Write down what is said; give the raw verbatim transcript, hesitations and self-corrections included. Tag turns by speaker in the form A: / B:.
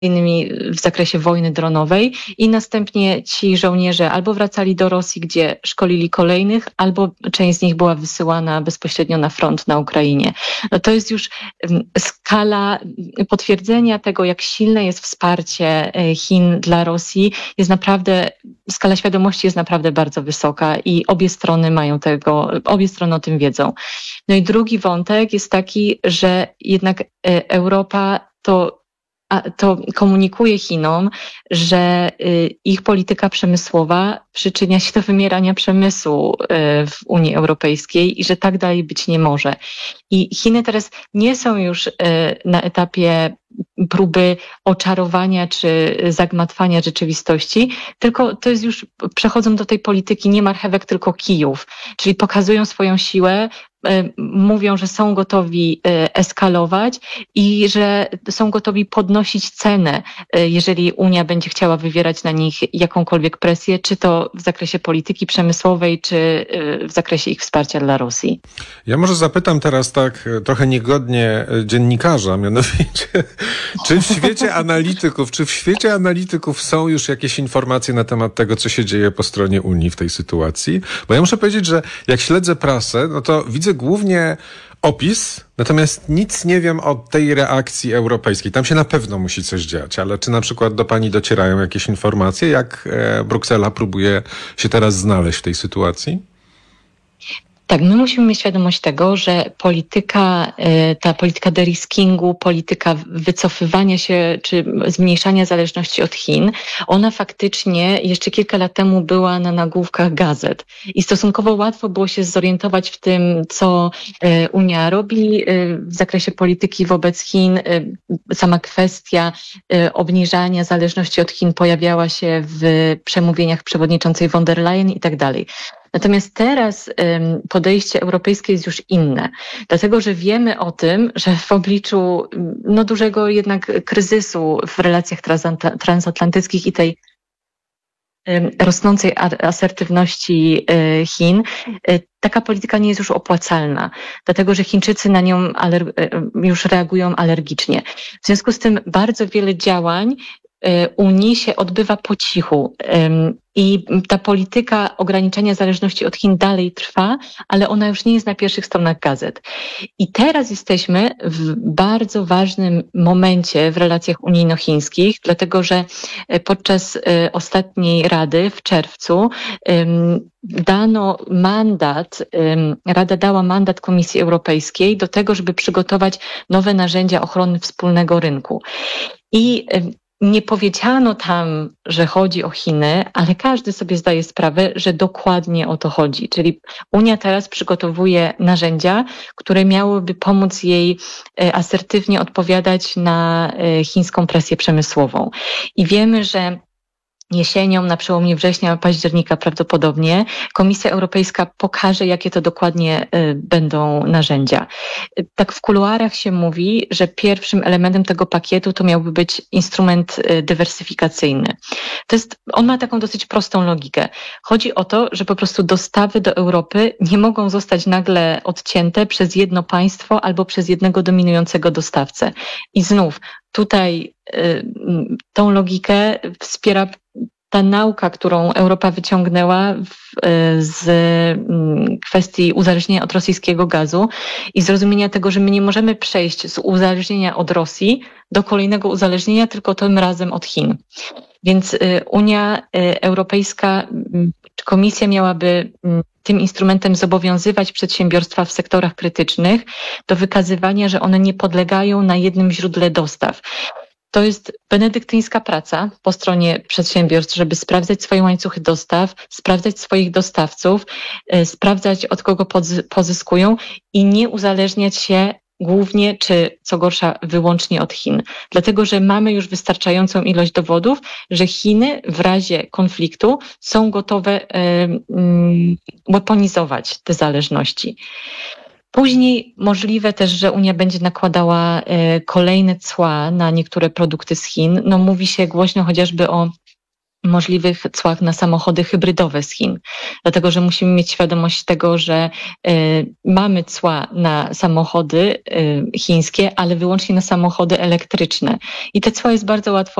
A: innymi w zakresie wojny dronowej i następnie ci żołnierze albo wracali do Rosji, gdzie szkolili kolejnych, albo część z nich była wysyłana bezpośrednio na front na Ukrainie. No to jest już skala potwierdzenia tego, jak silne jest wsparcie Chin dla Rosji, jest naprawdę, skala świadomości jest naprawdę bardzo wysoka i obie strony mają tego, obie strony o tym wiedzą. No i drugi wątek jest taki, że jednak Europa to A to komunikuje Chinom, że ich polityka przemysłowa przyczynia się do wymierania przemysłu w Unii Europejskiej i że tak dalej być nie może. I Chiny teraz nie są już na etapie próby oczarowania czy zagmatwania rzeczywistości, tylko to jest już, przechodzą do tej polityki nie marchewek, tylko kijów, czyli pokazują swoją siłę, mówią, że są gotowi eskalować i że są gotowi podnosić cenę, jeżeli Unia będzie chciała wywierać na nich jakąkolwiek presję, czy to w zakresie polityki przemysłowej, czy w zakresie ich wsparcia dla Rosji.
B: Ja może zapytam teraz tak trochę niegodnie dziennikarza, mianowicie, czy w świecie analityków, czy w świecie analityków są już jakieś informacje na temat tego, co się dzieje po stronie Unii w tej sytuacji? Bo ja muszę powiedzieć, że jak śledzę prasę, no to widzę głównie opis, natomiast nic nie wiem o tej reakcji europejskiej. Tam się na pewno musi coś dziać, ale czy na przykład do pani docierają jakieś informacje, jak Bruksela próbuje się teraz znaleźć w tej sytuacji?
A: Tak, my musimy mieć świadomość tego, że polityka, ta polityka deriskingu, polityka wycofywania się czy zmniejszania zależności od Chin, ona faktycznie jeszcze kilka lat temu była na nagłówkach gazet i stosunkowo łatwo było się zorientować w tym, co Unia robi w zakresie polityki wobec Chin. Sama kwestia obniżania zależności od Chin pojawiała się w przemówieniach przewodniczącej von der Leyen i tak dalej. Natomiast teraz um, podejście europejskie jest już inne, dlatego że wiemy o tym, że w obliczu no, dużego jednak kryzysu w relacjach transatl- transatlantyckich i tej um, rosnącej a- asertywności y, Chin, y, taka polityka nie jest już opłacalna, dlatego że Chińczycy na nią aler- y, już reagują alergicznie. W związku z tym bardzo wiele działań Unii się odbywa po cichu i ta polityka ograniczania zależności od Chin dalej trwa, ale ona już nie jest na pierwszych stronach gazet. I teraz jesteśmy w bardzo ważnym momencie w relacjach unijno-chińskich, dlatego że podczas ostatniej Rady w czerwcu dano mandat, Rada dała mandat Komisji Europejskiej do tego, żeby przygotować nowe narzędzia ochrony wspólnego rynku. I nie powiedziano tam, że chodzi o Chiny, ale każdy sobie zdaje sprawę, że dokładnie o to chodzi. Czyli Unia teraz przygotowuje narzędzia, które miałyby pomóc jej asertywnie odpowiadać na chińską presję przemysłową. I wiemy, że jesienią, na przełomie września, października prawdopodobnie Komisja Europejska pokaże, jakie to dokładnie y, będą narzędzia. Y, tak w kuluarach się mówi, że pierwszym elementem tego pakietu to miałby być instrument y, dywersyfikacyjny. To jest, on ma taką dosyć prostą logikę. Chodzi o to, że po prostu dostawy do Europy nie mogą zostać nagle odcięte przez jedno państwo albo przez jednego dominującego dostawcę. I znów tutaj y, tą logikę wspiera ta nauka, którą Europa wyciągnęła w, z kwestii uzależnienia od rosyjskiego gazu i zrozumienia tego, że my nie możemy przejść z uzależnienia od Rosji do kolejnego uzależnienia, tylko tym razem od Chin. Więc Unia Europejska, Komisja miałaby tym instrumentem zobowiązywać przedsiębiorstwa w sektorach krytycznych do wykazywania, że one nie podlegają na jednym źródle dostaw. To jest benedyktyńska praca po stronie przedsiębiorstw, żeby sprawdzać swoje łańcuchy dostaw, sprawdzać swoich dostawców, sprawdzać, od kogo pozyskują i nie uzależniać się głównie, czy co gorsza, wyłącznie od Chin. Dlatego, że mamy już wystarczającą ilość dowodów, że Chiny w razie konfliktu są gotowe um, weaponizować te zależności. Później możliwe też, że Unia będzie nakładała y, kolejne cła na niektóre produkty z Chin. No mówi się głośno chociażby o możliwych cłach na samochody hybrydowe z Chin. Dlatego, że musimy mieć świadomość tego, że y, mamy cła na samochody y, chińskie, ale wyłącznie na samochody elektryczne. I te cła jest bardzo łatwo